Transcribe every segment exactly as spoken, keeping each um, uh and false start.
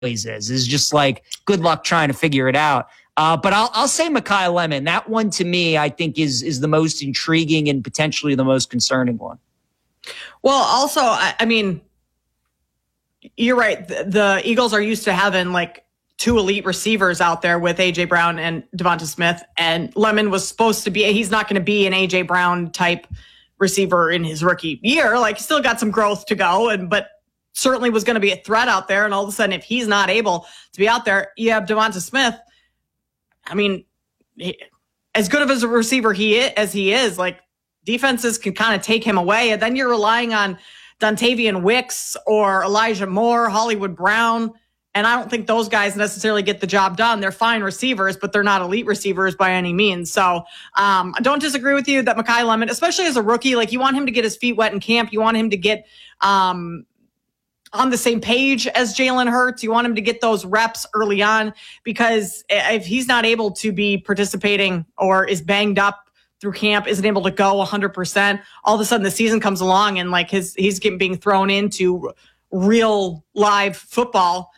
always is. Is just like, good luck trying to figure it out. Uh, but I'll I'll say Mekhi Lemon. That one to me, I think is is the most intriguing and potentially the most concerning one. Well, also, I, I mean, you're right. The, the Eagles are used to having like two elite receivers out there with A J Brown and Devonta Smith, and Lemon was supposed to be. He's not going to be an A J Brown type receiver in his rookie year. Like, he's still got some growth to go, and but certainly was going to be a threat out there. And all of a sudden, if he's not able to be out there, you have Devonta Smith. I mean, he, as good of as a receiver he is, as he is, like, defenses can kind of take him away. And then you're relying on Dontavian Wicks or Elijah Moore, Hollywood Brown. And I don't think those guys necessarily get the job done. They're fine receivers, but they're not elite receivers by any means. So um, I don't disagree with you that Mekhi Lemon, especially as a rookie, like, you want him to get his feet wet in camp. You want him to get um, on the same page as Jalen Hurts. You want him to get those reps early on, because if he's not able to be participating or is banged up through camp, isn't able to go one hundred percent, all of a sudden the season comes along and like his he's getting being thrown into real live football,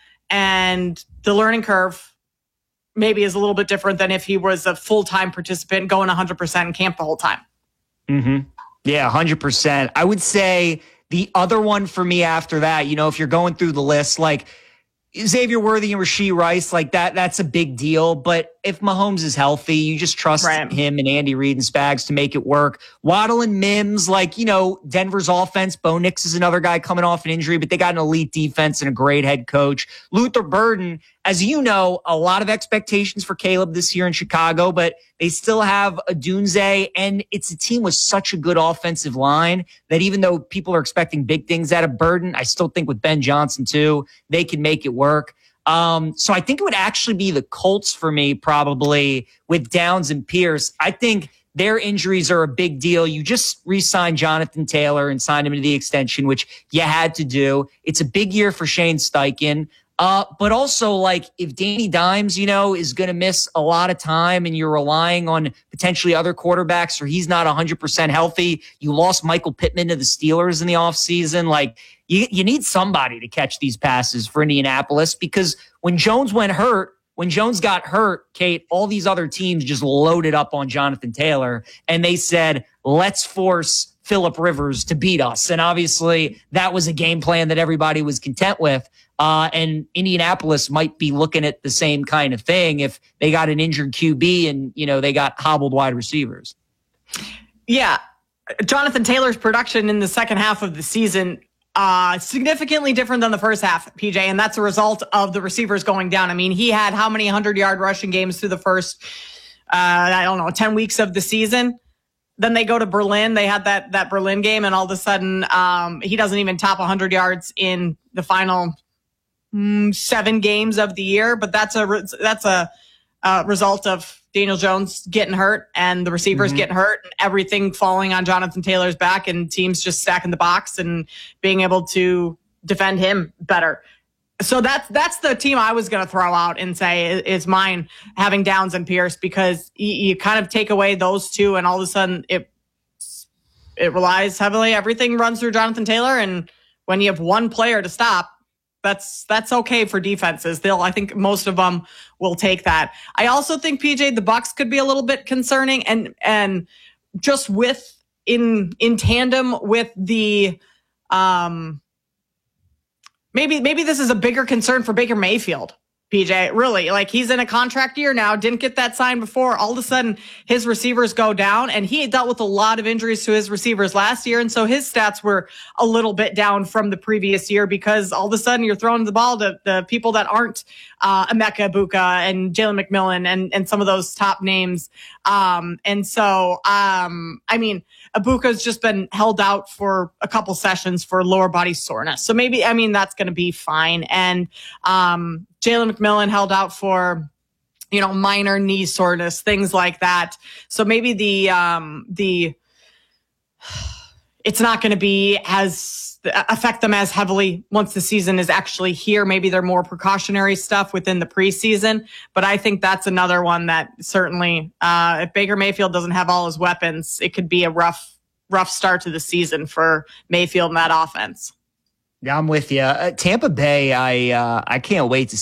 and the learning curve maybe is a little bit different than if he was a full-time participant going one hundred percent in camp the whole time. Mm-hmm. Yeah, one hundred percent. I would say the other one for me after that, you know, if you're going through the list, like Xavier Worthy and Rashee Rice, like that, that's a big deal. But if Mahomes is healthy, you just trust right. him and Andy Reid and Spags to make it work. Waddle and Mims, like, you know, Denver's offense. Bo Nix is another guy coming off an injury, but they got an elite defense and a great head coach. Luther Burden, as you know, a lot of expectations for Caleb this year in Chicago, but they still have a Dunze, and it's a team with such a good offensive line that even though people are expecting big things out of Burden, I still think with Ben Johnson too, they can make it work. Um, so I think it would actually be the Colts for me, probably, with Downs and Pierce. I think their injuries are a big deal. You just re-signed Jonathan Taylor and signed him to the extension, which you had to do. It's a big year for Shane Steichen. Uh, but also, like, if Danny Dimes, you know, is going to miss a lot of time and you're relying on potentially other quarterbacks, or he's not one hundred percent healthy, you lost Michael Pittman to the Steelers in the offseason. Like, you, you need somebody to catch these passes for Indianapolis, because when Jones went hurt, when Jones got hurt, Kate, all these other teams just loaded up on Jonathan Taylor, and they said, let's force Phillip Rivers to beat us. And obviously that was a game plan that everybody was content with. Uh, and Indianapolis might be looking at the same kind of thing if they got an injured Q B and, you know, they got hobbled wide receivers. Yeah. Jonathan Taylor's production in the second half of the season, uh, significantly different than the first half, P J. And that's a result of the receivers going down. I mean, he had how many hundred yard rushing games through the first, uh, I don't know, ten weeks of the season. Then they go to Berlin. They had that, that Berlin game, and all of a sudden, um, he doesn't even top one hundred yards in the final mm, seven games of the year. But that's a, that's a, a result of Daniel Jones getting hurt and the receivers mm-hmm. getting hurt and everything falling on Jonathan Taylor's back, and teams just stacking the box and being able to defend him better. So that's that's the team I was going to throw out and say is mine, having Downs and Pierce, because you, you kind of take away those two, and all of a sudden it it relies heavily. Everything runs through Jonathan Taylor, and when you have one player to stop, that's that's okay for defenses. They'll, I think most of them will take that. I also think, P J, the Bucks could be a little bit concerning, and and just with in in tandem with the um. Maybe maybe this is a bigger concern for Baker Mayfield, P J. Really, like, he's in a contract year now, didn't get that signed before. All of a sudden, his receivers go down, and he dealt with a lot of injuries to his receivers last year, and so his stats were a little bit down from the previous year, because all of a sudden you're throwing the ball to the people that aren't uh, Emeka Egbuka and Jalen McMillan and and some of those top names. Um, and so, um, I mean, Abuka's just been held out for a couple sessions for lower body soreness. So maybe, I mean, that's going to be fine. And um, Jalen McMillan held out for, you know, minor knee soreness, things like that. So maybe the, um, the, it's not going to be as affect them as heavily once the season is actually here. Maybe they're more precautionary stuff within the preseason, but I think that's another one that certainly, uh, if Baker Mayfield doesn't have all his weapons, it could be a rough, rough start to the season for Mayfield and that offense. Yeah, I'm with you. Uh, Tampa Bay, I uh, I can't wait to